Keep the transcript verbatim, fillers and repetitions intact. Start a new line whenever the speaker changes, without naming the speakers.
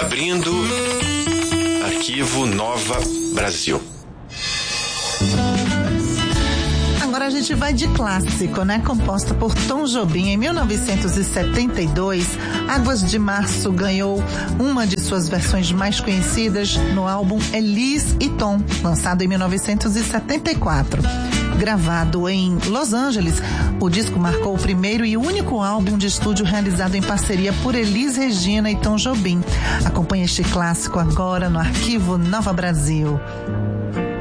Abrindo Arquivo Nova Brasil.
Agora a gente vai de clássico, né? Composta por Tom Jobim em mil novecentos e setenta e dois, Águas de Março ganhou uma de suas versões mais conhecidas no álbum Elis e Tom, lançado em mil novecentos e setenta e quatro. Gravado em Los Angeles, o disco marcou o primeiro e único álbum de estúdio realizado em parceria por Elis Regina e Tom Jobim. Acompanhe este clássico agora no Arquivo Nova Brasil.